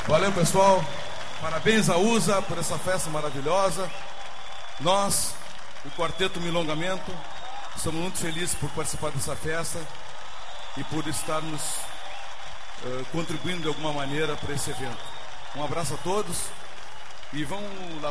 Valeu, pessoal. Parabéns à USA por essa festa maravilhosa. Nós, o Quarteto Milongamento, estamos muito felizes por participar dessa festa e por estarmos contribuindo de alguma maneira para esse evento. Um abraço a todos e vamos lá.